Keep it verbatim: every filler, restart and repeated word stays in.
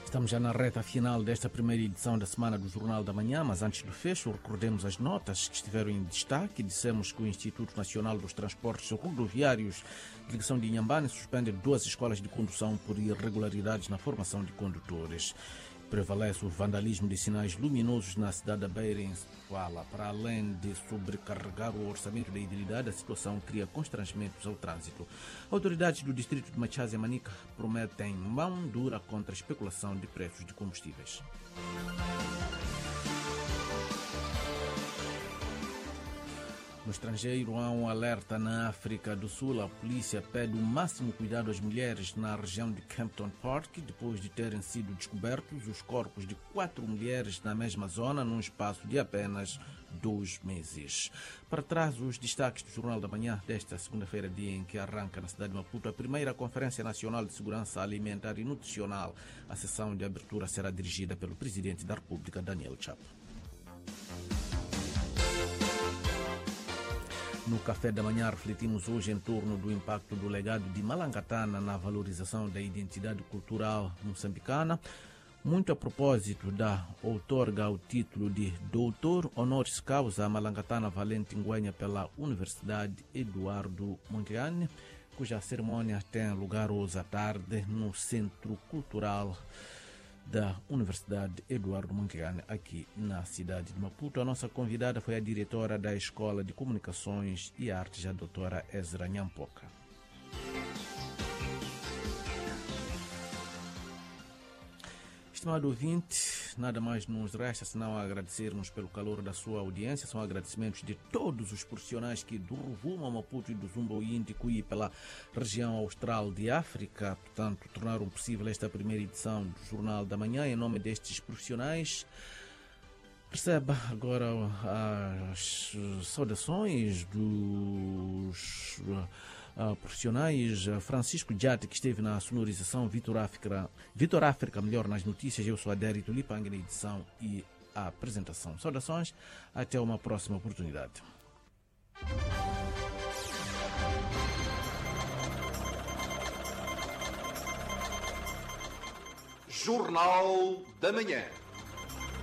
Estamos já na reta final desta primeira edição da Semana do Jornal da Manhã, mas antes do fecho, recordemos as notas que estiveram em destaque. Dissemos que o Instituto Nacional dos Transportes Rodoviários, delegação de Inhambane, suspende duas escolas de condução por irregularidades na formação de condutores. Prevalece o vandalismo de sinais luminosos na cidade da Beira, em Sofala. Para além de sobrecarregar o orçamento da idilidade, a situação cria constrangimentos ao trânsito. Autoridades do distrito de Machaz e Manica prometem mão dura contra a especulação de preços de combustíveis. No estrangeiro, há um alerta na África do Sul. A polícia pede o máximo cuidado às mulheres na região de Kempton Park, depois de terem sido descobertos os corpos de quatro mulheres na mesma zona, num espaço de apenas dois meses. Para trás, os destaques do Jornal da Manhã desta segunda-feira, dia em que arranca na cidade de Maputo a primeira Conferência Nacional de Segurança Alimentar e Nutricional. A sessão de abertura será dirigida pelo Presidente da República, Daniel Chapo. No Café da Manhã refletimos hoje em torno do impacto do legado de Malangatana na valorização da identidade cultural moçambicana, muito a propósito da outorga ao título de Doutor Honoris Causa a Malangatana Valente Ngüenya pela Universidade Eduardo Mondlane, cuja cerimônia tem lugar hoje à tarde no Centro Cultural da Universidade Eduardo Mondlane, aqui na cidade de Maputo. A nossa convidada foi a diretora da Escola de Comunicações e Artes, a doutora Ezra Nyampoka. Estimado ouvinte, nada mais nos resta senão agradecermos pelo calor da sua audiência. São agradecimentos de todos os profissionais que do Rovuma, Maputo e do Zumbo Índico e pela região austral de África, portanto, tornaram possível esta primeira edição do Jornal da Manhã. Em nome destes profissionais, receba agora as saudações dos Uh, profissionais. uh, Francisco Diate, que esteve na sonorização, Vitor África, Vitor África, melhor nas notícias. Eu sou Adérito Lipang na edição e a apresentação. Saudações, até uma próxima oportunidade. Jornal da Manhã.